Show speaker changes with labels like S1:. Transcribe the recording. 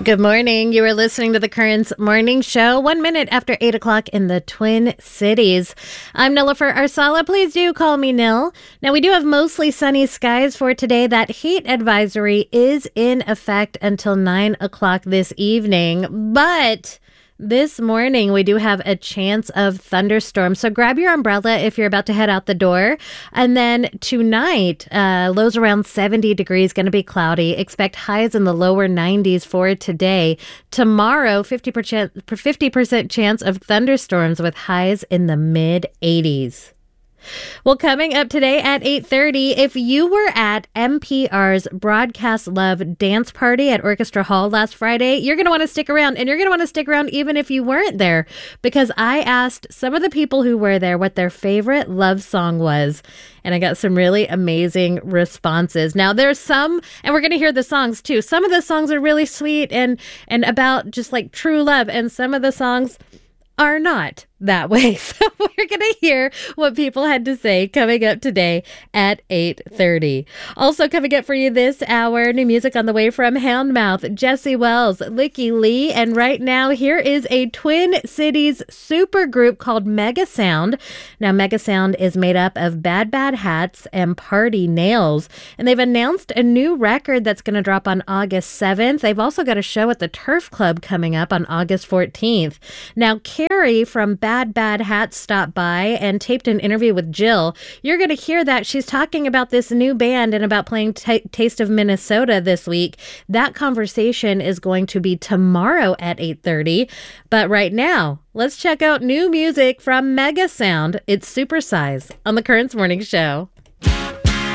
S1: Good morning. You are listening to the Currents Morning Show, 1 minute after 8 o'clock in the Twin Cities. I'm Nilofer Arsala. Please do call me Nil. Now, we do have mostly sunny skies for today. That heat advisory is in effect until 9 o'clock this evening, but this morning, we do have a chance of thunderstorms, so grab your umbrella if you're about to head out the door. And then tonight, lows around 70 degrees, going to be cloudy. Expect highs in the lower 90s for today. Tomorrow, 50% chance of thunderstorms with highs in the mid-80s. Well, coming up today at 8:30, if you were at NPR's Broadcast Love dance party at Orchestra Hall last Friday, you're going to want to stick around, and you're going to want to stick around even if you weren't there, because I asked some of the people who were there what their favorite love song was, and I got some really amazing responses. Now, there's some, and we're going to hear the songs too. Some of the songs are really sweet and about just like true love, and some of the songs are not that way. So we're going to hear what people had to say coming up today at 8:30. Also coming up for you this hour, new music on the way from Houndmouth, Jesse Wells, Licky Lee, and right now here is a Twin Cities supergroup called Megasound. Now, Megasound is made up of Bad Bad Hats and Party Nails, and they've announced a new record that's going to drop on August 7th. They've also got a show at the Turf Club coming up on August 14th. Now, Carrie from Bad Bad Hats stopped by and taped an interview with Jill. You're going to hear that. She's talking about this new band and about playing Taste of Minnesota this week. That conversation is going to be tomorrow at 8:30. But right now, let's check out new music from Megasound. It's Supersize on the Currents Morning Show.